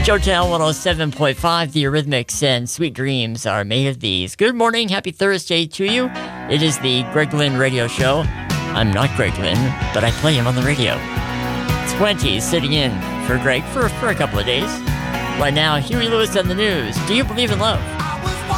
Georgetown 107.5, the Eurythmics and Sweet Dreams are made of these. Good morning, happy Thursday to you. It is the Greg Lynn Radio Show. I'm not Greg Lynn, but I play him on the radio. It's Plenty sitting in for Greg for a couple of days. Right now, Huey Lewis and the News. Do you believe in love?